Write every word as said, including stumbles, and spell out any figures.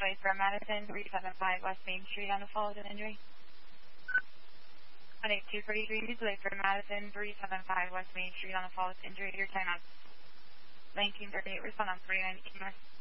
delay from Madison, three seven five West Main Street on the fall of an injury. one eight two thirty-three, delay from Madison, three seven five West Main Street on the fall of injury. Your time out. nineteen thirty-eight, respond on three nine eight.